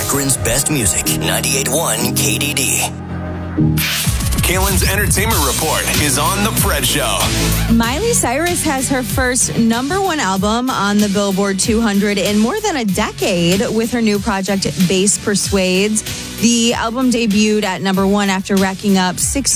Akron's best music, 98.1 KDD. Kaylin's entertainment report is on The Fred Show. Miley Cyrus has her first #1 album on the Billboard 200 in more than a decade with her new project, Bass Persuades. The album debuted at #1 after racking up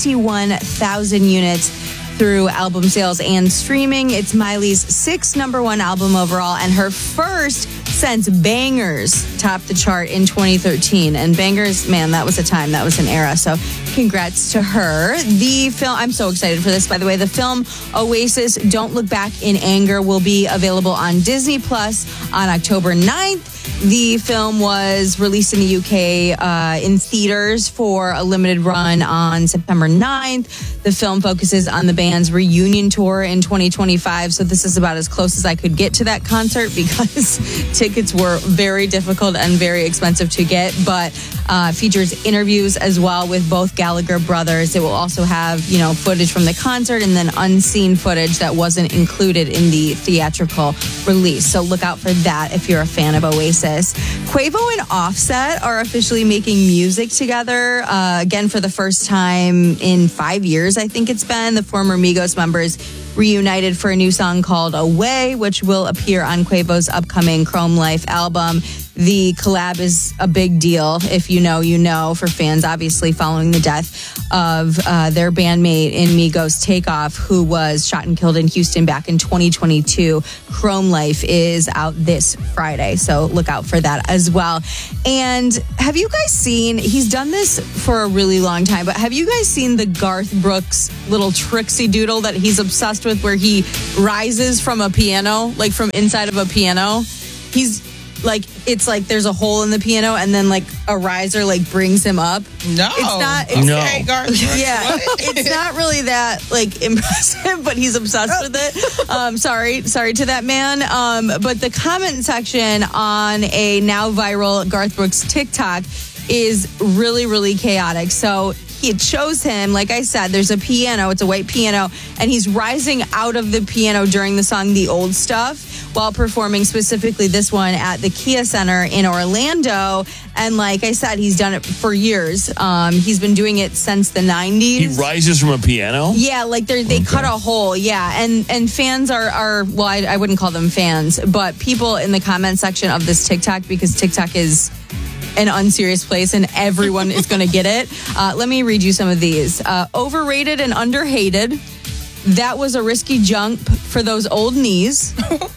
61,000 units through album sales and streaming. It's Miley's 6th #1 album overall and her first since Bangers topped the chart in 2013. And Bangers, man, that was a time, that was an era. So congrats to her. The film, I'm so excited for this, by the way. The film Oasis, Don't Look Back in Anger will be available on Disney Plus on October 9th. The film was released in the UK in theaters for a limited run on September 9th. The film focuses on the band's reunion tour in 2025. So this is about as close as I could get to that concert because tickets were very difficult and very expensive to get, but features interviews as well with both Gallagher brothers. It will also have, footage from the concert and then unseen footage that wasn't included in the theatrical release. So look out for that if you're a fan of Oasis. Quavo and Offset are officially making music together again for the first time in 5 years. I think it's been. The former Migos members reunited for a new song called Away, which will appear on Quavo's upcoming Chrome Life album. The collab is a big deal. If you know, you know, for fans, obviously, following the death of their bandmate in Migos, Takeoff, who was shot and killed in Houston back in 2022. Chrome Life is out this Friday, so look out for that as well. And have you guys seen, he's done this for a really long time, but have you guys seen the Garth Brooks little Trixie doodle that he's obsessed with where he rises from a piano, like from inside of a piano? He's like, it's like there's a hole in the piano and then like a riser like brings him up. No. It's not. It's, no. Okay, Garth. Yeah. It's not really that like impressive, but he's obsessed with it. Sorry to that man. But the comment section on a now viral Garth Brooks TikTok is really, really chaotic. So it shows him, like I said, there's a piano, it's a white piano, and he's rising out of the piano during the song The Old Stuff while performing specifically this one at the Kia Center in Orlando. And like I said, he's done it for years. He's been doing it since the 90s. He rises from a piano? Yeah, like they cut a hole, yeah. And fans are well, I wouldn't call them fans, but people in the comment section of this TikTok, because TikTok is an unserious place and everyone is going to get it. Let me read you some of these. Overrated and underhated. That was a risky jump for those old knees.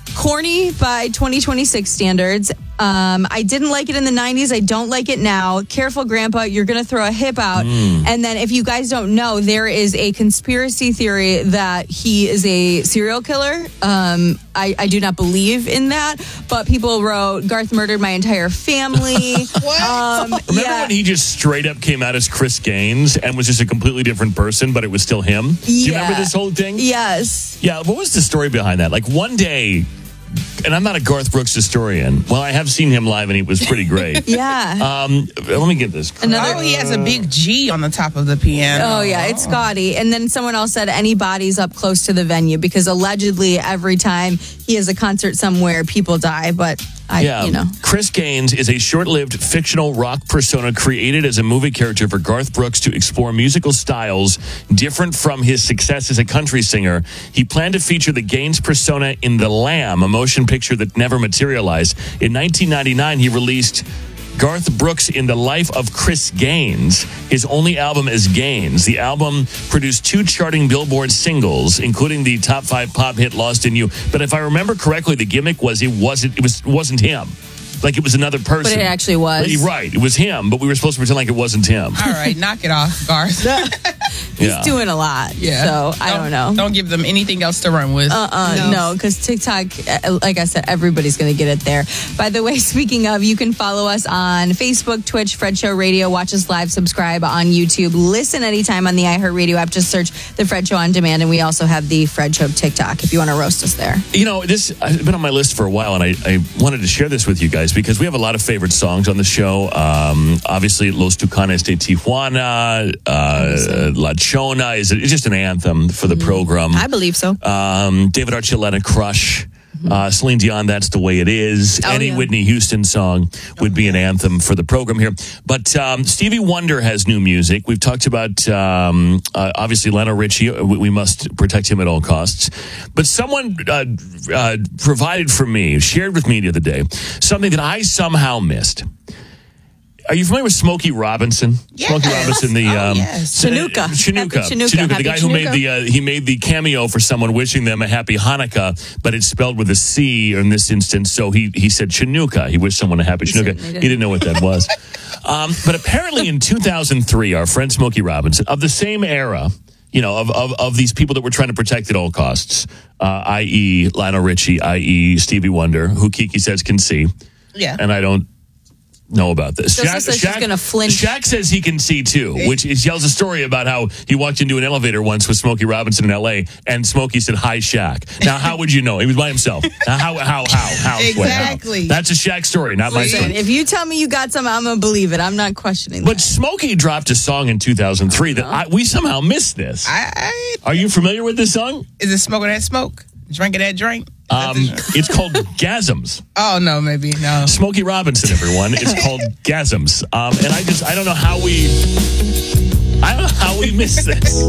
Corny by 2026 standards. I didn't like it in the 90s. I don't like it now. Careful, Grandpa. You're going to throw a hip out. And then if you guys don't know, there is a conspiracy theory that he is a serial killer. I do not believe in that. But people wrote, Garth murdered my entire family. What? Remember when he just straight up came out as Chris Gaines and was just a completely different person, but it was still him? Do you remember this whole thing? Yes. Yeah. What was the story behind that? Like one day... And I'm not a Garth Brooks historian. Well, I have seen him live, and he was pretty great. Yeah. Let me get this. He has a big G on the top of the piano. Oh, yeah, it's gaudy. And then someone else said any bodies up close to the venue, because allegedly every time he has a concert somewhere, people die. But Chris Gaines is a short-lived fictional rock persona created as a movie character for Garth Brooks to explore musical styles different from his success as a country singer. He planned to feature the Gaines persona in The Lamb, a motion picture that never materialized. In 1999, he released Garth Brooks in the Life of Chris Gaines, his only album as Gaines. The album produced 2 charting Billboard singles, including the top 5 pop hit Lost in You. But if I remember correctly, the gimmick was it wasn't him. Like it was another person. But it actually was. Right. It was him, but we were supposed to pretend like it wasn't him. All right, knock it off, Garth. He's doing a lot. Yeah. So I don't know. Don't give them anything else to run with. No, because TikTok, like I said, everybody's going to get it there. By the way, speaking of, you can follow us on Facebook, Twitch, Fred Show Radio. Watch us live, subscribe on YouTube. Listen anytime on the iHeartRadio app. Just search The Fred Show on Demand. And we also have the Fred Show TikTok if you want to roast us there. This has been on my list for a while, and I wanted to share this with you guys because we have a lot of favorite songs on the show. Obviously, Los Tucanes de Tijuana, La Chona is just an anthem for the program. I believe so. David Archuleta, Crush. Celine Dion, That's the Way It Is. Oh, Any yeah. Whitney Houston song would be an anthem for the program here. But Stevie Wonder has new music. We've talked about, obviously, Lionel Richie. We must protect him at all costs. But someone provided for me, shared with me the other day, something that I somehow missed. Are you familiar with Smokey Robinson? Yes. Smokey Robinson, the yes. Chinooka. Chinooka, Happy Chinooka. the guy who made he made the cameo for someone wishing them a happy Hanukkah, but it's spelled with a C in this instance. So he said Chinooka. He wished someone a happy Chinooka. He didn't know what that was. But apparently in 2003, our friend Smokey Robinson, of the same era, you know, of these people that we're trying to protect at all costs, i.e. Lionel Richie, i.e. Stevie Wonder, who Kiki says can see. Yeah. And I don't know about this. Joseph says she's gonna flinch. Shaq says he can see too, which tells a story about how he walked into an elevator once with Smokey Robinson in L.A. and Smokey said, "Hi, Shaq." Now, how would you know? He was by himself. Now, how? Exactly. How? That's a Shaq story, not my Listen, story. if you tell me you got some, I'm gonna believe it. I'm not questioning But that. Smokey dropped a song in 2003 that we somehow missed this. Are you familiar with this song? Is it Smoking That Smoke? Drinking That Drink? It's called Gasms. Oh, no, maybe. No. Smokey Robinson, everyone. It's called Gasms. And I don't know how we missed this.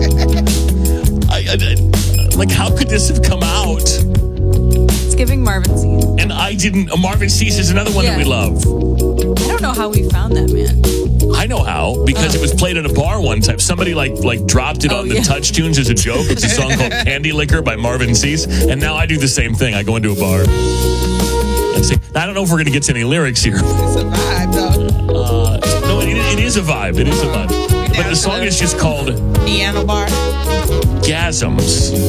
Like, how could this have come out? It's giving Marvin Cease. And I didn't. Marvin Cease is another one that we love. I don't know how we found that, man. I know how, because it was played at a bar one time. Somebody like dropped it on the Touch Tunes as a joke. It's a song called Candy Liquor by Marvin Cease. And now I do the same thing. I go into a bar and sing. I don't know if we're going to get to any lyrics here. It's a vibe, though. No, it is a vibe. It is a vibe. But the song is just called Piano bar. Gasms.